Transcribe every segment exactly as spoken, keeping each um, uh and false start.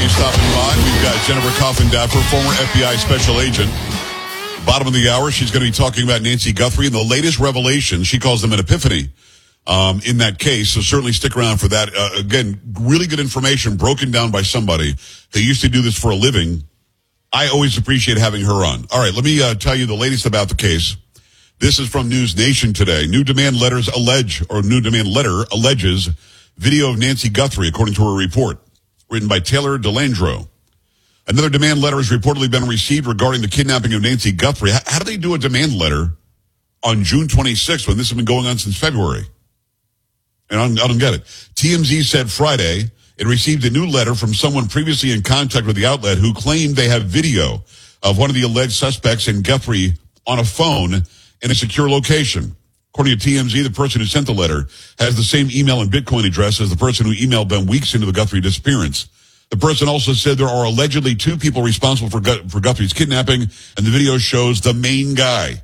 you stopping by. We've got Jennifer Coffindaffer, former F B I special agent. Bottom of the hour, she's going to be talking about Nancy Guthrie and the latest revelations. She calls them an epiphany um, in that case, so certainly stick around for that. Uh, again, really good information broken down by somebody who used to do this for a living. I always appreciate having her on. All right, let me uh, tell you the latest about the case. This is from News Nation today. New demand letters allege, or new demand letter alleges video of Nancy Guthrie, according to a report written by Taylor DeLandro. Another demand letter has reportedly been received regarding the kidnapping of Nancy Guthrie. How, how do they do a demand letter on June twenty-sixth when this has been going on since February? And I don't, I don't get it. T M Z said Friday it received a new letter from someone previously in contact with the outlet who claimed they have video of one of the alleged suspects and Guthrie on a phone in a secure location. According to T M Z, the person who sent the letter has the same email and Bitcoin address as the person who emailed them weeks into the Guthrie disappearance. The person also said there are allegedly two people responsible for, Gu- for Guthrie's kidnapping, and the video shows the main guy.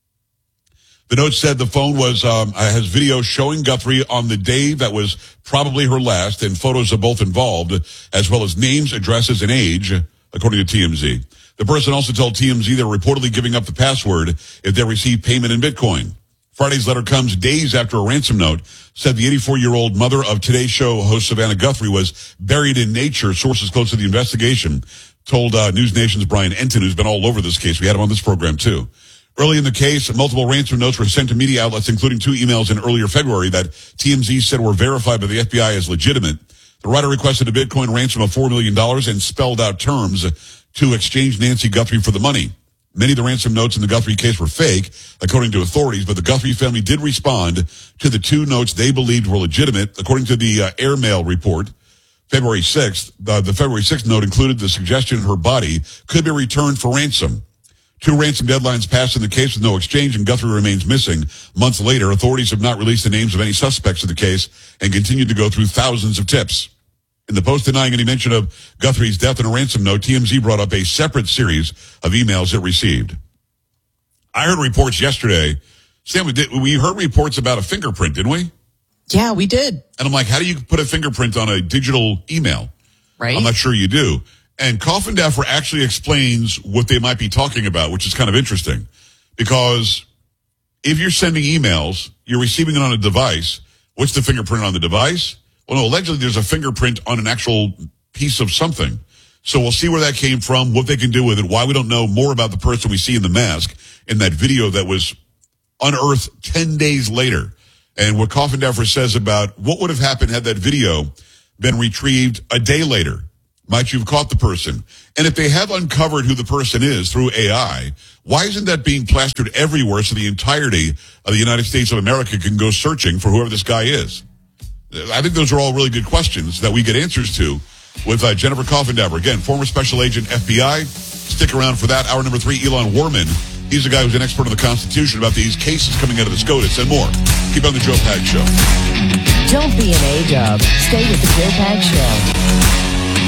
The note said the phone was um, has video showing Guthrie on the day that was probably her last, and photos of both involved, as well as names, addresses, and age, according to T M Z. The person also told T M Z they're reportedly giving up the password if they receive payment in Bitcoin. Friday's letter comes days after a ransom note said the eighty-four-year-old mother of Today's Show host Savannah Guthrie was buried in nature. Sources close to the investigation told uh, News Nation's Brian Enton, who's been all over this case. We had him on this program, too. Early in the case, multiple ransom notes were sent to media outlets, including two emails in earlier February that T M Z said were verified by the F B I as legitimate. The writer requested a Bitcoin ransom of four million dollars and spelled out terms to exchange Nancy Guthrie for the money. Many of the ransom notes in the Guthrie case were fake, according to authorities, but the Guthrie family did respond to the two notes they believed were legitimate. According to the uh, Airmail report, February sixth, uh, the February sixth note included the suggestion her body could be returned for ransom. Two ransom deadlines passed in the case with no exchange, and Guthrie remains missing. Months later, authorities have not released the names of any suspects in the case and continue to go through thousands of tips. In the post denying any mention of Guthrie's death in a ransom note, T M Z brought up a separate series of emails it received. I heard reports yesterday. Sam, we, did, we heard reports about a fingerprint, didn't we? Yeah, we did. And I'm like, how do you put a fingerprint on a digital email? Right. I'm not sure you do. And Coffindaffer actually explains what they might be talking about, which is kind of interesting. Because if you're sending emails, you're receiving it on a device. What's the fingerprint on the device? Well, no, allegedly there's a fingerprint on an actual piece of something. So we'll see where that came from, what they can do with it, why we don't know more about the person we see in the mask in that video that was unearthed ten days later. And what Coffindaffer says about what would have happened had that video been retrieved a day later. Might you have caught the person? And if they have uncovered who the person is through A I, why isn't that being plastered everywhere so the entirety of the United States of America can go searching for whoever this guy is? I think those are all really good questions that we get answers to with uh, Jennifer Coffindaffer. Again, former special agent, F B I. Stick around for that. Hour number three, Elon Warman. He's the guy who's an expert on the Constitution about these cases coming out of the SCOTUS and more. Keep on the Joe Pags Show. Don't be an A-dub. Stay with the Joe Pags Show.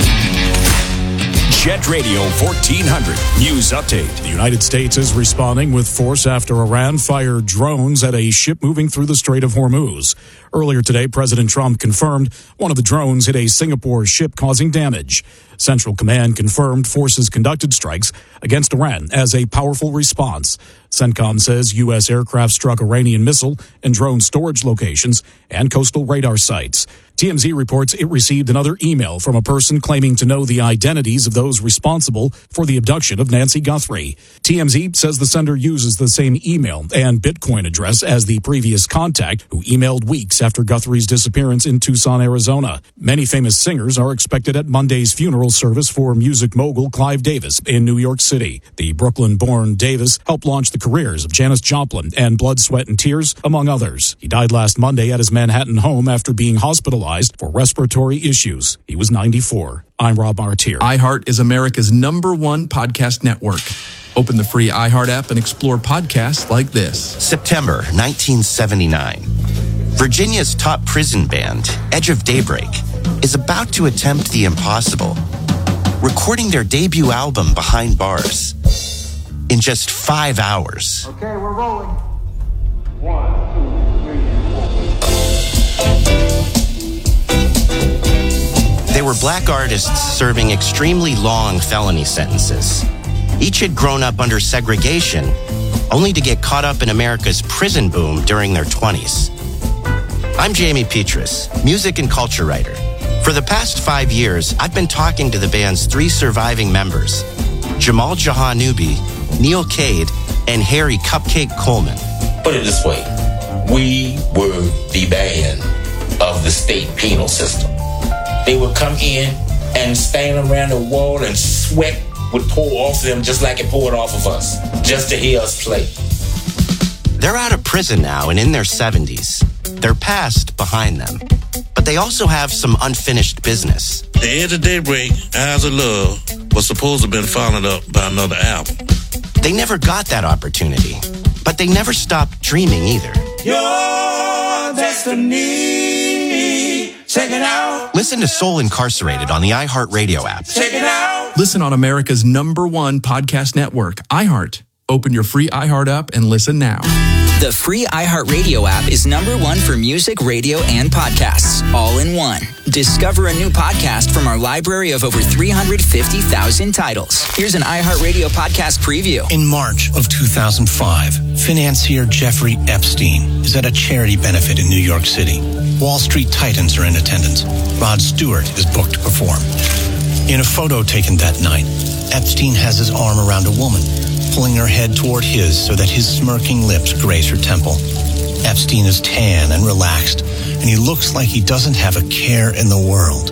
Jet Radio fourteen hundred News Update. The United States is responding with force after Iran fired drones at a ship moving through the Strait of Hormuz. Earlier today, President Trump confirmed one of the drones hit a Singapore ship, causing damage. Central Command confirmed forces conducted strikes against Iran as a powerful response. CENTCOM says U S aircraft struck Iranian missile and drone storage locations and coastal radar sites. T M Z reports it received another email from a person claiming to know the identities of those responsible for the abduction of Nancy Guthrie. T M Z says the sender uses the same email and Bitcoin address as the previous contact who emailed weeks after Guthrie's disappearance in Tucson, Arizona. Many famous singers are expected at Monday's funeral service for music mogul Clive Davis in New York City. The Brooklyn-born Davis helped launch the careers of Janis Joplin and Blood, Sweat, and Tears, among others. He died last Monday at his Manhattan home after being hospitalized for respiratory issues. He was ninety-four. I'm Rob Martier. iHeart is America's number one podcast network. Open the free iHeart app and explore podcasts like this. September nineteen seventy-nine. Virginia's top prison band, Edge of Daybreak, is about to attempt the impossible, recording their debut album Behind Bars in just five hours. Okay, we're rolling. One, two, three, four. They They were black artists serving extremely long felony sentences. Each had grown up under segregation, only to get caught up in America's prison boom during their twenties. I'm Jamie Petrus, music and culture writer. For the past five years, I've been talking to the band's three surviving members, Jamal Jahanoubi, Neil Cade, and Harry Cupcake Coleman. Put it this way, we were the band of the state penal system. They would come in and stand around the wall and sweat would pour off them just like it poured off of us, just to hear us play. They're out of prison now and in their seventies. Their past behind them. But they also have some unfinished business. The Edge of Daybreak, Eyes of Love, was supposed to have been followed up by another album. They never got that opportunity, but they never stopped dreaming either. Your destiny, check it out. Listen to Soul Incarcerated on the iHeartRadio app. Check it out. Listen on America's number one podcast network, iHeart. Open your free iHeart app and listen now. The free iHeartRadio app is number one for music, radio, and podcasts, all in one. Discover a new podcast from our library of over three hundred fifty thousand titles. Here's an iHeartRadio podcast preview. In March of two thousand five, financier Jeffrey Epstein is at a charity benefit in New York City. Wall Street titans are in attendance. Rod Stewart is booked to perform. In a photo taken that night, Epstein has his arm around a woman, pulling her head toward his so that his smirking lips graze her temple. Epstein is tan and relaxed, and he looks like he doesn't have a care in the world.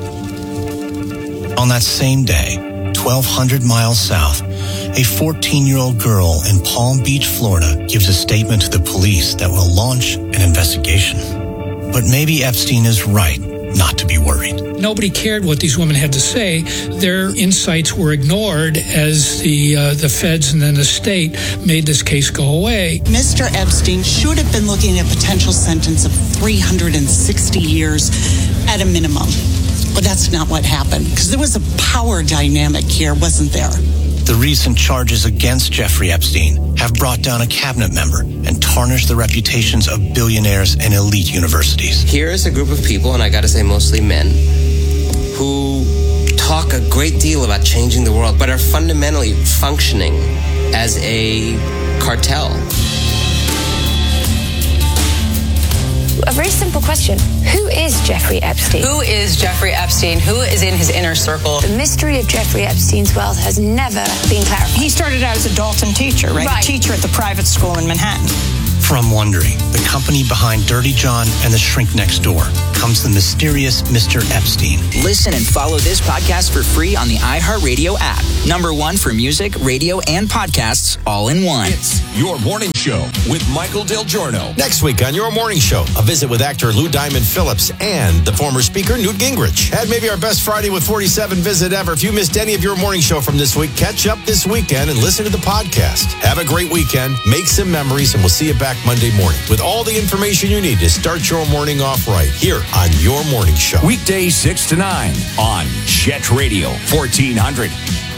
On that same day, twelve hundred miles south, a fourteen-year-old girl in Palm Beach, Florida, gives a statement to the police that will launch an investigation. But maybe Epstein is right not to be worried. Nobody cared what these women had to say. Their insights were ignored as the uh, the feds and then the state made this case go away. Mister Epstein should have been looking at a potential sentence of three hundred sixty years at a minimum. But that's not what happened, because there was a power dynamic here, wasn't there? The recent charges against Jeffrey Epstein have brought down a cabinet member and tarnished the reputations of billionaires and elite universities. Here is a group of people, and I gotta say mostly men, who talk a great deal about changing the world, but are fundamentally functioning as a cartel. A very simple question. Who is Jeffrey Epstein? Who is Jeffrey Epstein? Who is in his inner circle? The mystery of Jeffrey Epstein's wealth has never been clarified. He started out as a Dalton teacher, right? Right. A teacher at the private school in Manhattan. From Wondery, the company behind Dirty John and The Shrink Next Door, comes the mysterious Mister Epstein. Listen and follow this podcast for free on the iHeartRadio app. Number one for music, radio, and podcasts, all in one. It's Your Morning Show with Michael Del Giorno. Next week on Your Morning Show, a visit with actor Lou Diamond Phillips and the former speaker Newt Gingrich. And maybe our best Friday with forty-seven visit ever. If you missed any of Your Morning Show from this week, catch up this weekend and listen to the podcast. Have a great weekend, make some memories, and we'll see you back Monday morning with all the information you need to start your morning off right here on Your Morning Show. Weekdays six to nine on Jet Radio fourteen hundred.